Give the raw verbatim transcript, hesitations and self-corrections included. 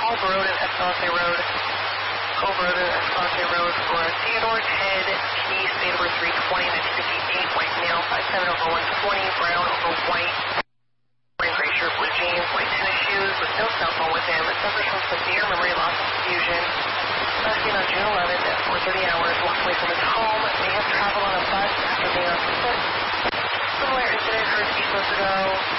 Cove Road and Escalante Road. Cove Road and Escalante Road for Theodore Ted T, state over three twenty, nineteen fifty-eight, white male, five seven over one twenty, brown over white, wearing gray shirt, blue jeans, white tennis shoes, with no cell phone with him. It suffers from severe memory loss and confusion. Last seen on June eleventh at four thirty hours, walked away from his home, may have traveled on a bus after being on foot. Similar incident occurred six months ago.